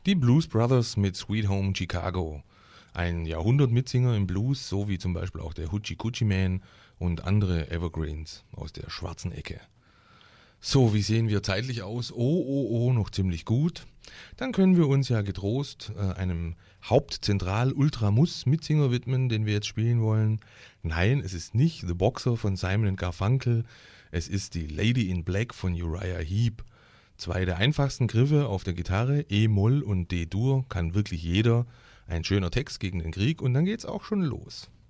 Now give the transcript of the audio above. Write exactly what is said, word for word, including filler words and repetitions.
Die Blues Brothers mit Sweet Home Chicago. Ein Jahrhundert-Mitsinger im Blues, so wie zum Beispiel auch der Hoochie Coochie Man und andere Evergreens aus der schwarzen Ecke. So, wie sehen wir zeitlich aus? Oh, oh, oh, noch ziemlich gut. Dann können wir uns ja getrost äh, einem Hauptzentral-Ultramus-Mitsinger widmen, den wir jetzt spielen wollen. Nein, es ist nicht The Boxer von Simon and Garfunkel, es ist die Lady in Black von Uriah Heep. Zwei der einfachsten Griffe auf der Gitarre, E-Moll und D-Dur, kann wirklich jeder. Ein schöner Text gegen den Krieg und dann geht's auch schon los.